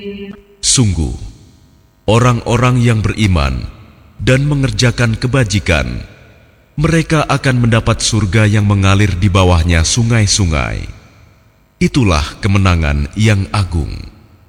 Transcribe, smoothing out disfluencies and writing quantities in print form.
Sungguh, orang-orang yang beriman dan mengerjakan kebajikan, mereka akan mendapat surga yang mengalir di bawahnya sungai-sungai. Itulah kemenangan yang agung.